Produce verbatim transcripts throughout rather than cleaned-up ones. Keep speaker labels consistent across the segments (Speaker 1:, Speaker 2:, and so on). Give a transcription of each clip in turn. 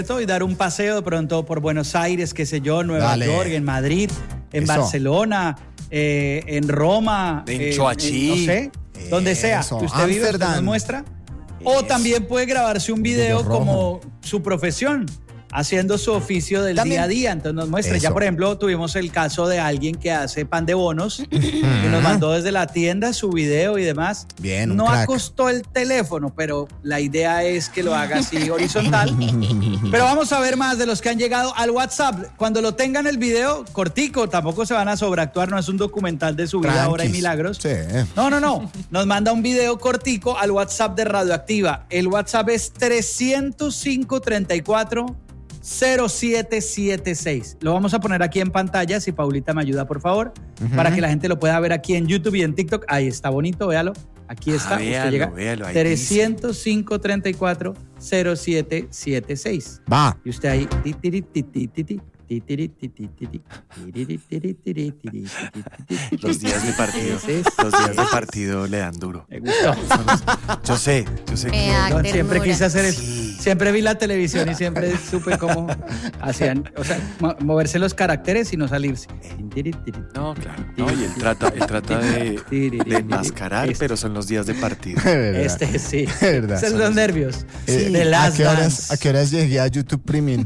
Speaker 1: y dar un paseo de pronto por Buenos Aires, qué sé yo, Nueva
Speaker 2: Dale.
Speaker 1: York, en Madrid, en
Speaker 2: Eso.
Speaker 1: Barcelona, eh, en Roma,
Speaker 3: En
Speaker 1: eh,
Speaker 3: Choachí.
Speaker 1: no sé, donde sea
Speaker 2: Eso,
Speaker 1: que usted vive, usted
Speaker 2: Ámsterdam.
Speaker 1: nos muestra. O
Speaker 3: Eso.
Speaker 1: también puede grabarse un video
Speaker 2: Video rojo.
Speaker 1: como su profesión, haciendo su oficio del
Speaker 2: También.
Speaker 1: día a día. Entonces nos muestra. Ya,
Speaker 2: Eso.
Speaker 1: por ejemplo, tuvimos el caso de alguien que hace pan de bonos y nos mandó desde la tienda su video y demás.
Speaker 2: Bien, un
Speaker 1: No
Speaker 2: crack.
Speaker 1: acostó el teléfono, pero la idea es que lo haga así horizontal. Pero vamos a ver más de los que han llegado al WhatsApp. Cuando lo tengan el video cortico, tampoco se van a sobreactuar, no es un documental de su vida, ahora hay
Speaker 2: Tranquis.
Speaker 1: milagros.
Speaker 2: Sí.
Speaker 1: No, no, no. Nos manda un video cortico al WhatsApp de Radioactiva. El WhatsApp es trescientos cinco, treinta y cuatro, cero siete siete seis. Lo vamos a poner aquí en pantalla, si Paulita me ayuda, por favor, para que la gente lo pueda ver aquí en YouTube y en TikTok. Ahí está bonito, véalo. Aquí está.
Speaker 3: Ah,
Speaker 1: Usted
Speaker 3: véalo,
Speaker 1: llega
Speaker 3: véalo, ahí
Speaker 1: trescientos cinco, treinta y cuatro, cero siete siete seis.
Speaker 2: Va.
Speaker 1: Y usted ahí. ti, tiri, ti, ti, ti, ti, ti, tiri, ti, ti, ti, ti, tiri, tiri, tiri, tiri, ti, ti, ti, ti.
Speaker 3: Los días de partido.
Speaker 1: Ese es.
Speaker 3: Los días de partido le dan duro.
Speaker 1: Me gustó.
Speaker 3: Yo sé, yo sé
Speaker 4: Me
Speaker 3: que.
Speaker 4: da
Speaker 1: No, siempre
Speaker 4: ternura.
Speaker 1: quise hacer eso.
Speaker 3: Sí.
Speaker 1: Siempre vi la televisión y siempre supe cómo hacían, o sea, mo- moverse los caracteres y no salirse.
Speaker 3: No, claro. No, y él trata, él trata de, de enmascarar,
Speaker 1: Este.
Speaker 3: pero son los días de partido.
Speaker 2: Verdad.
Speaker 1: Este sí.
Speaker 2: Verdad.
Speaker 1: Esos son los nervios.
Speaker 2: Eh,
Speaker 1: De
Speaker 2: ¿a,
Speaker 1: las
Speaker 2: qué horas, ¿A qué horas llegué a YouTube Premium?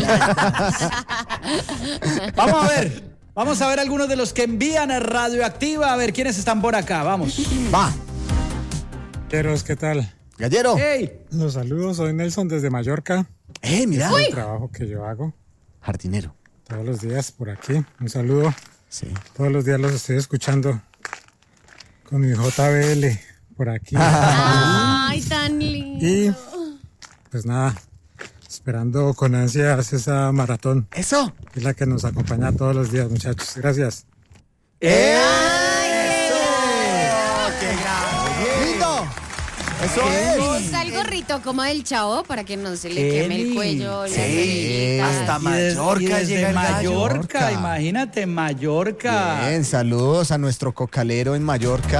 Speaker 1: Vamos a ver. Vamos a ver algunos de los que envían a Radioactiva. A ver quiénes están por acá. Vamos.
Speaker 2: Va.
Speaker 5: Galleros, ¿qué tal?
Speaker 2: Gallero.
Speaker 1: ¡Ey!
Speaker 5: Los saludos, soy Nelson desde Mallorca.
Speaker 2: Eh, mira.
Speaker 5: Es el trabajo que yo hago
Speaker 2: Jardinero.
Speaker 5: todos los días por aquí. Un saludo.
Speaker 2: Sí.
Speaker 5: Todos los días los estoy escuchando con mi J B L por aquí.
Speaker 4: Ay, tan lindo.
Speaker 5: Y pues nada, esperando con ansias esa maratón.
Speaker 2: Eso.
Speaker 5: Es la que nos acompaña todos los días, muchachos. Gracias.
Speaker 1: ¡Eh!
Speaker 2: ¡Lindo! Eso es.
Speaker 4: Usa el gorrito como del chavo para que no se le
Speaker 1: Qué
Speaker 4: queme el
Speaker 1: lindo.
Speaker 4: cuello. las
Speaker 3: Sí,
Speaker 4: orejitas.
Speaker 3: hasta
Speaker 1: Y des-
Speaker 3: Mallorca
Speaker 1: y desde
Speaker 3: llega el gallo.
Speaker 1: Mallorca,
Speaker 2: Mallorca.
Speaker 1: imagínate, Mallorca.
Speaker 2: Bien, saludos a nuestro cocalero en Mallorca.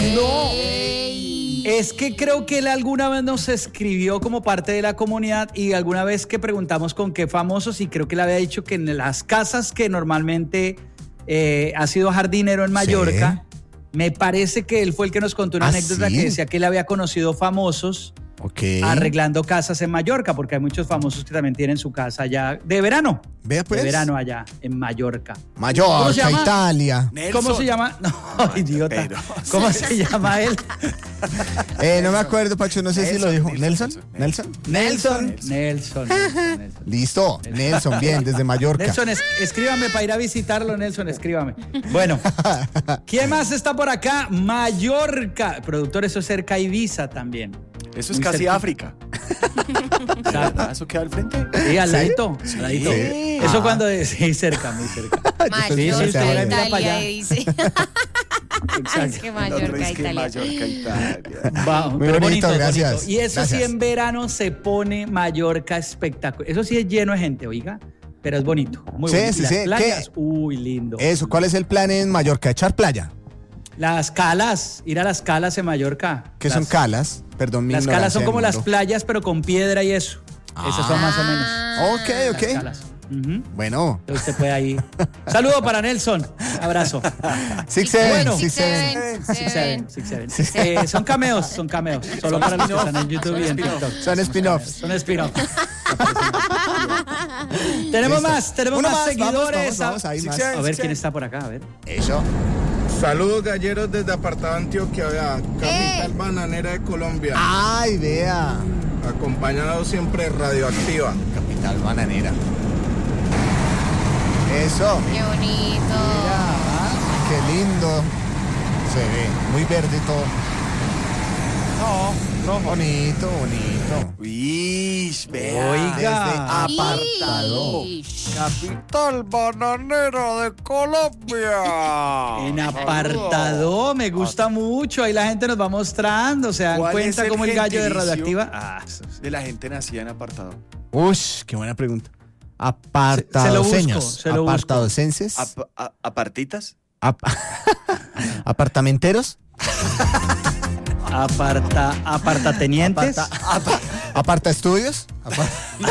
Speaker 4: Ey.
Speaker 1: Es que creo que él alguna vez nos escribió como parte de la comunidad y alguna vez que preguntamos con qué famosos y creo que le había dicho que en las casas que normalmente eh, ha sido jardinero en Mallorca, me parece que él fue el que nos contó una
Speaker 2: ¿Ah,
Speaker 1: anécdota
Speaker 2: sí?
Speaker 1: que decía que él había conocido famosos
Speaker 2: Ok.
Speaker 1: arreglando casas en Mallorca, porque hay muchos famosos que también tienen su casa allá de verano.
Speaker 2: Vea pues.
Speaker 1: De verano allá, en Mallorca. ¿Cómo se
Speaker 2: Mallorca,
Speaker 1: llama?
Speaker 2: Italia.
Speaker 3: Nelson.
Speaker 1: ¿Cómo se llama? No, idiota.
Speaker 3: Pero-
Speaker 1: ¿Cómo se llama él?
Speaker 2: Eh, no me acuerdo, Pacho, no sé si lo dijo. ¿Nelson?
Speaker 3: Nelson,
Speaker 2: ¿Nelson?
Speaker 1: Nelson. Nelson. Nelson, Nelson.
Speaker 2: Listo. Nelson, bien, desde Mallorca.
Speaker 1: Nelson, es- escríbame para ir a visitarlo, Nelson, escríbame. Bueno, ¿quién más está por acá? Mallorca. Productor, eso es cerca a Ibiza también.
Speaker 3: Eso es
Speaker 1: Muy
Speaker 3: casi
Speaker 1: cerquita.
Speaker 3: África. ¿De verdad? ¿Eso queda al frente?
Speaker 1: Sí, al
Speaker 2: ¿Sí?
Speaker 1: ladito, al ladito.
Speaker 3: Sí.
Speaker 1: Eso
Speaker 2: Ah.
Speaker 1: cuando... Sí, cerca, muy cerca.
Speaker 4: Mallorca,
Speaker 1: Sí, sí, usted
Speaker 2: mira
Speaker 1: para allá.
Speaker 4: Italia, dice. Es que
Speaker 3: El otro
Speaker 4: Mallorca,
Speaker 3: es que
Speaker 4: Italia.
Speaker 3: Mallorca, Italia.
Speaker 1: Va,
Speaker 2: Muy
Speaker 1: pero
Speaker 2: bonito, gracias.
Speaker 1: bonito. Y eso
Speaker 2: Gracias.
Speaker 1: sí, en verano se pone Mallorca espectacular. Eso sí es lleno de gente, oiga, pero es bonito. Muy
Speaker 2: Sí,
Speaker 1: bonito.
Speaker 2: sí,
Speaker 1: Las
Speaker 2: sí.
Speaker 1: playas,
Speaker 2: ¿Qué?
Speaker 1: uy, lindo.
Speaker 2: Eso, ¿cuál es el plan en Mallorca? ¿Echar playa?
Speaker 1: Las calas, ir a las calas en Mallorca.
Speaker 2: ¿Qué
Speaker 1: Las-
Speaker 2: son calas? Perdón, mi
Speaker 1: Las calas son
Speaker 2: ignorancia
Speaker 1: como
Speaker 2: del
Speaker 1: las
Speaker 2: mundo.
Speaker 1: playas, pero con piedra y eso. Esas son más o menos.
Speaker 2: Ok,
Speaker 1: Las
Speaker 2: ok.
Speaker 1: calas. Ujú.
Speaker 2: Bueno.
Speaker 1: Entonces usted puede ahí. Saludo para Nelson. Abrazo.
Speaker 2: Six,
Speaker 4: Six,
Speaker 2: seven,
Speaker 1: bueno.
Speaker 2: six,
Speaker 4: six,
Speaker 2: seven.
Speaker 4: seven,
Speaker 1: Six, seven,
Speaker 4: seven.
Speaker 1: six, seven. Eh, son cameos, son cameos. Solo para los que están en YouTube y en TikTok.
Speaker 2: Son spin-offs.
Speaker 1: Son spin-offs. Tenemos
Speaker 2: Listo.
Speaker 1: más, tenemos
Speaker 2: Uno
Speaker 1: más,
Speaker 2: más,
Speaker 1: seguidores.
Speaker 2: vamos, vamos, vamos, ahí
Speaker 3: Six,
Speaker 2: más.
Speaker 3: seven.
Speaker 1: A ver quién está por acá, a ver.
Speaker 2: Eso.
Speaker 6: Saludos galleros desde Apartado Antioquia, vea, capital bananera de Colombia,
Speaker 2: Ay, vea.
Speaker 6: acompañado siempre de Radioactiva.
Speaker 2: Capital bananera. Eso.
Speaker 4: Qué bonito.
Speaker 2: Qué lindo. Se ve muy verde todo.
Speaker 1: No, rojo.
Speaker 2: Bonito, bonito.
Speaker 3: Uy, vea.
Speaker 1: Oiga.
Speaker 2: Desde apartado.
Speaker 4: Ish.
Speaker 3: Capital bananera de Colombia.
Speaker 1: En apartado, me gusta mucho. Ahí la gente nos va mostrando. Se dan
Speaker 3: ¿Cuál
Speaker 1: cuenta
Speaker 3: es el
Speaker 1: como el gallo de
Speaker 3: gentilicio?
Speaker 1: Radioactiva. Ah, eso sí.
Speaker 3: De la gente nacida en apartado.
Speaker 2: Ush, qué buena pregunta.
Speaker 1: Se- se lo
Speaker 2: Apartadoseños.
Speaker 1: busco, se lo busco.
Speaker 2: Apartadosenses.
Speaker 3: Ap- a- ¿Apartitas?
Speaker 2: Ap- Apartamenteros.
Speaker 1: Aparta, apartatenientes.
Speaker 2: Aparta estudios.